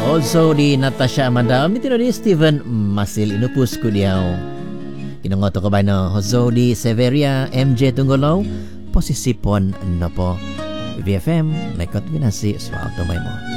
Also di Natasha Amanda mitino di Steven Masil inupus ko diyaw. Kinungoto ko ba no Hozo di Severia MJ Tunggolaw posisipon na po. VFM may kontinansi sa auto mo.